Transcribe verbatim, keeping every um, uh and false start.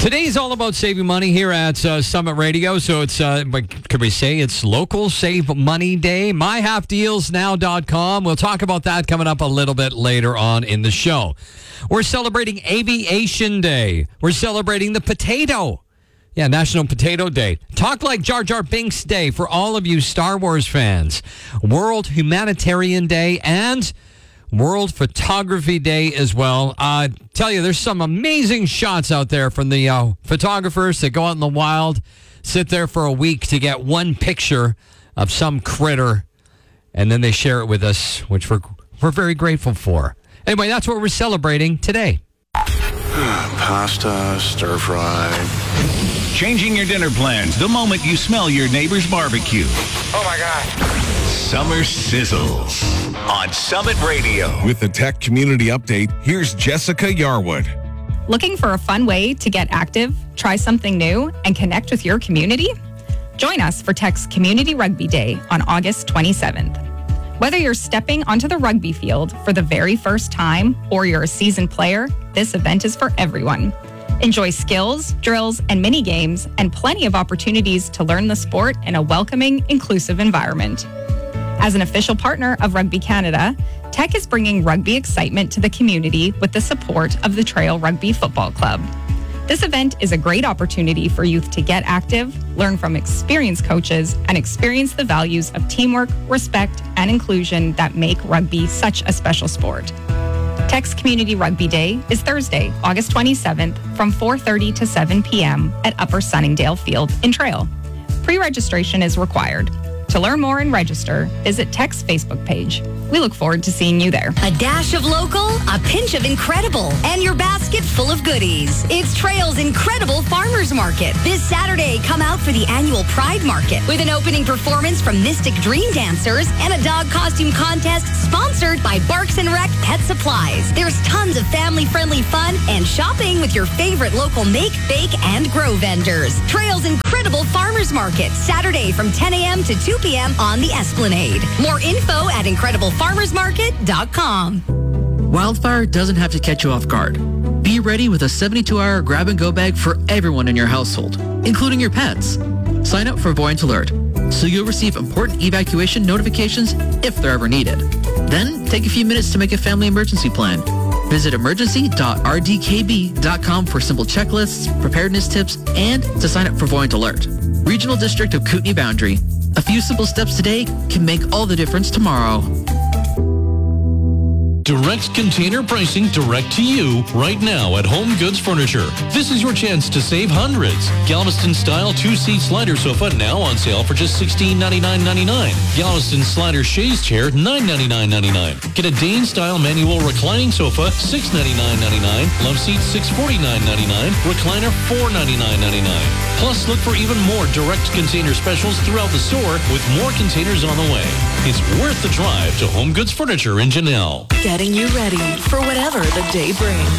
Today's all about saving money here at uh, Summit Radio. So it's, uh, can we say it's local Save Money Day? my half deals now dot com. We'll talk about that coming up a little bit later on in the show. We're celebrating Aviation Day. We're celebrating the potato. Yeah, National Potato Day. Talk Like Jar Jar Binks Day for all of you Star Wars fans. World Humanitarian Day and World Photography Day as well. Uh, tell you, there's some amazing shots out there from the uh, photographers that go out in the wild, sit there for a week to get one picture of some critter, and then they share it with us, which we're, we're very grateful for. Anyway, that's what we're celebrating today. Pasta, stir fry. Changing your dinner plans the moment you smell your neighbor's barbecue. Oh my God. Summer Sizzles on Summit Radio. With the Tech Community Update, here's Jessica Yarwood. Looking for a fun way to get active, try something new, and connect with your community? Join us for Tech's Community Rugby Day on August twenty-seventh. Whether you're stepping onto the rugby field for the very first time or you're a seasoned player, this event is for everyone. Enjoy skills, drills, and mini games, and plenty of opportunities to learn the sport in a welcoming, inclusive environment. As an official partner of Rugby Canada, Tech is bringing rugby excitement to the community with the support of the Trail Rugby Football Club. This event is a great opportunity for youth to get active, learn from experienced coaches, and experience the values of teamwork, respect, and inclusion that make rugby such a special sport. Tech's Community Rugby Day is Thursday, August twenty-seventh from four thirty to seven p.m. at Upper Sunningdale Field in Trail. Pre-registration is required. To learn more and register, visit Tech's Facebook page. We look forward to seeing you there. A dash of local, a pinch of incredible, and your basket full of goodies. It's Trail's Incredible Farmers Market. This Saturday, come out for the annual Pride Market with an opening performance from Mystic Dream Dancers and a dog costume contest sponsored by Barks and Rec Pet Supplies. There's tons of family-friendly fun and shopping with your favorite local make, bake, and grow vendors. Trail's Incredible Farmers Market, Saturday from ten a.m. to two p.m. on the Esplanade. More info at incredible farmers market dot com. Wildfire doesn't have to catch you off guard. Be ready with a seventy-two hour grab-and-go bag for everyone in your household, including your pets. Sign up for Voyant Alert, so you'll receive important evacuation notifications if they're ever needed. Then, take a few minutes to make a family emergency plan. Visit emergency dot r d k b dot com for simple checklists, preparedness tips, and to sign up for Voyant Alert. Regional District of Kootenay Boundary. A few simple steps today can make all the difference tomorrow. Direct container pricing direct to you right now at Home Goods Furniture. This is your chance to save hundreds. Galveston style two-seat slider sofa now on sale for just sixteen ninety-nine ninety-nine. Galveston slider chaise chair nine ninety-nine ninety-nine. Get a Dane style manual reclining sofa six ninety-nine ninety-nine. Love seat six forty-nine ninety-nine. Recliner four ninety-nine ninety-nine. Plus, look for even more direct container specials throughout the store with more containers on the way. It's worth the drive to Home Goods Furniture in Janelle. Getting you ready for whatever the day brings.